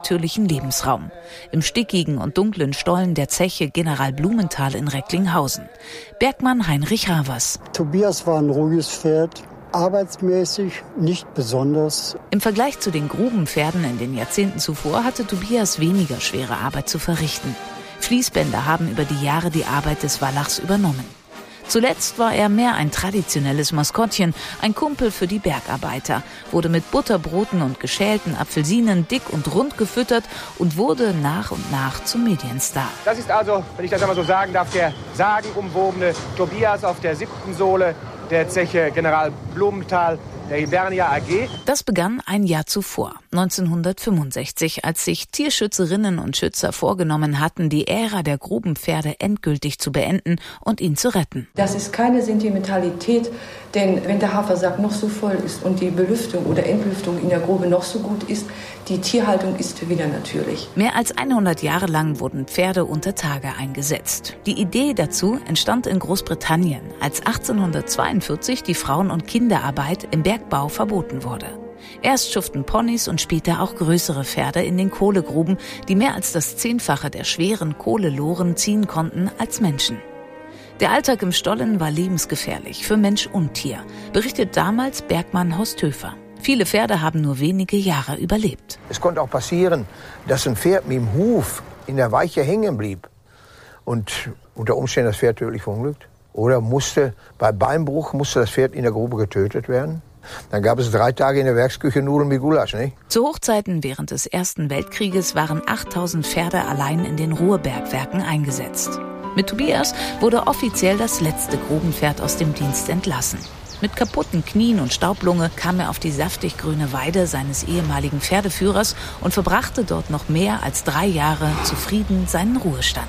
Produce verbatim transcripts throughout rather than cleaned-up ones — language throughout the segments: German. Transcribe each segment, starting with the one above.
natürlichen Lebensraum. Im stickigen und dunklen Stollen der Zeche General Blumenthal in Recklinghausen. Bergmann Heinrich Ravers. Tobias war ein ruhiges Pferd. Arbeitsmäßig nicht besonders. Im Vergleich zu den Grubenpferden in den Jahrzehnten zuvor hatte Tobias weniger schwere Arbeit zu verrichten. Fließbänder haben über die Jahre die Arbeit des Wallachs übernommen. Zuletzt war er mehr ein traditionelles Maskottchen, ein Kumpel für die Bergarbeiter, wurde mit Butterbroten und geschälten Apfelsinen dick und rund gefüttert und wurde nach und nach zum Medienstar. Das ist also, wenn ich das einmal so sagen darf, der sagenumwobene Tobias auf der siebten Sohle der Zeche General Blumenthal der Hibernia A G. Das begann ein Jahr zuvor, neunzehnhundertfünfundsechzig, als sich Tierschützerinnen und Schützer vorgenommen hatten, die Ära der Grubenpferde endgültig zu beenden und ihn zu retten. Das ist keine Sentimentalität, denn wenn der Hafersack noch so voll ist und die Belüftung oder Entlüftung in der Grube noch so gut ist, die Tierhaltung ist wieder natürlich. Mehr als hundert Jahre lang wurden Pferde unter Tage eingesetzt. Die Idee dazu entstand in Großbritannien, als achtzehnhundertzweiundvierzig die Frauen- und Kinderarbeit im Bergbau verboten wurde. Erst schuften Ponys und später auch größere Pferde in den Kohlegruben, die mehr als das Zehnfache der schweren Kohleloren ziehen konnten als Menschen. Der Alltag im Stollen war lebensgefährlich für Mensch und Tier, berichtet damals Bergmann Horst Höfer. Viele Pferde haben nur wenige Jahre überlebt. Es konnte auch passieren, dass ein Pferd mit dem Huf in der Weiche hängen blieb und unter Umständen das Pferd tödlich verunglückt. Oder musste bei Beinbruch musste das Pferd in der Grube getötet werden. Dann gab es drei Tage in der Werksküche Nudeln mit Gulasch, nicht? Zu Hochzeiten während des Ersten Weltkrieges waren achttausend Pferde allein in den Ruhrbergwerken eingesetzt. Mit Tobias wurde offiziell das letzte Grubenpferd aus dem Dienst entlassen. Mit kaputten Knien und Staublunge kam er auf die saftig grüne Weide seines ehemaligen Pferdeführers und verbrachte dort noch mehr als drei Jahre zufrieden seinen Ruhestand.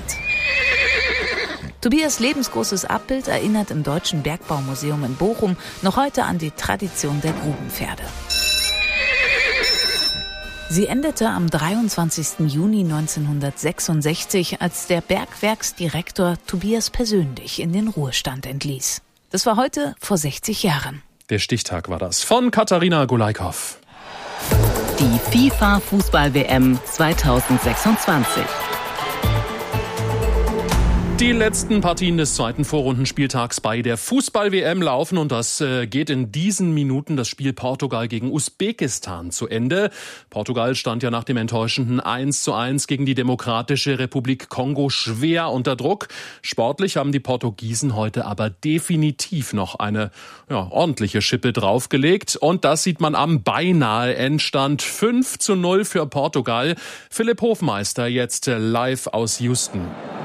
Tobias' lebensgroßes Abbild erinnert im Deutschen Bergbaumuseum in Bochum noch heute an die Tradition der Grubenpferde. Sie endete am dreiundzwanzigsten Juni neunzehnhundertsechsundsechzig, als der Bergwerksdirektor Tobias persönlich in den Ruhestand entließ. Das war heute vor sechzig Jahren. Der Stichtag war das. Von Katharina Golaikow. Die FIFA-Fußball-W M zweitausendsechsundzwanzig. Die letzten Partien des zweiten Vorrundenspieltags bei der Fußball-W M laufen und das äh, geht in diesen Minuten das Spiel Portugal gegen Usbekistan zu Ende. Portugal stand ja nach dem enttäuschenden eins zu eins gegen die Demokratische Republik Kongo schwer unter Druck. Sportlich haben die Portugiesen heute aber definitiv noch eine ja, ordentliche Schippe draufgelegt und das sieht man am beinahe Endstand fünf zu null für Portugal. Philipp Hofmeister jetzt live aus Houston.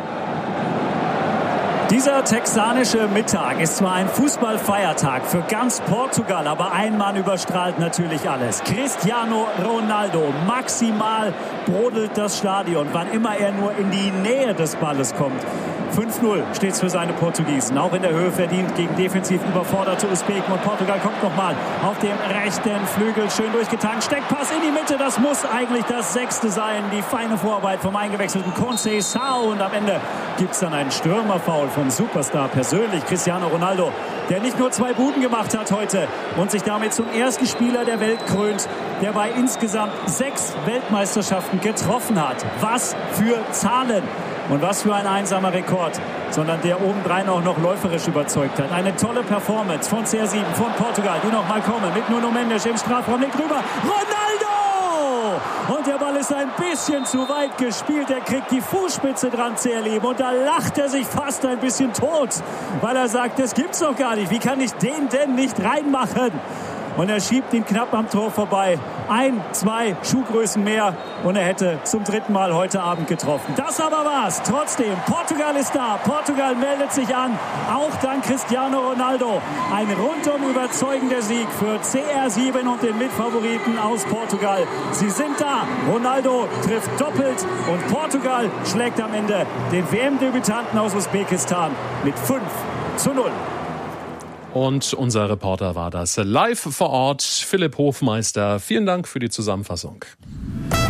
Dieser texanische Mittag ist zwar ein Fußballfeiertag für ganz Portugal, aber ein Mann überstrahlt natürlich alles. Cristiano Ronaldo. Maximal brodelt das Stadion, wann immer er nur in die Nähe des Balles kommt. fünf null steht's für seine Portugiesen. Auch in der Höhe verdient gegen defensiv überforderte Usbeken. Und Portugal kommt nochmal auf dem rechten Flügel. Schön durchgetankt. Steckpass in die Mitte. Das muss eigentlich das Sechste sein. Die feine Vorarbeit vom eingewechselten Conceição. Und am Ende gibt's dann einen Stürmerfoul vom Superstar persönlich, Cristiano Ronaldo, der nicht nur zwei Buden gemacht hat heute und sich damit zum ersten Spieler der Welt krönt, der bei insgesamt sechs Weltmeisterschaften getroffen hat. Was für Zahlen! Und was für ein einsamer Rekord, sondern der obendrein auch noch läuferisch überzeugt hat. Eine tolle Performance von C R sieben, von Portugal, die noch mal kommen, mit Nuno Mendes im Strafraum, legt rüber, Ronaldo! Und der Ball ist ein bisschen zu weit gespielt, er kriegt die Fußspitze dran, C R sieben, und da lacht er sich fast ein bisschen tot, weil er sagt, das gibt's doch gar nicht, wie kann ich den denn nicht reinmachen? Und er schiebt ihn knapp am Tor vorbei. Ein, zwei Schuhgrößen mehr und er hätte zum dritten Mal heute Abend getroffen. Das aber war's. Trotzdem, Portugal ist da. Portugal meldet sich an. Auch dank Cristiano Ronaldo. Ein rundum überzeugender Sieg für C R sieben und den Mitfavoriten aus Portugal. Sie sind da. Ronaldo trifft doppelt und Portugal schlägt am Ende den W M-Debütanten aus Usbekistan mit fünf zu null. Und unser Reporter war das live vor Ort, Philipp Hofmeister. Vielen Dank für die Zusammenfassung.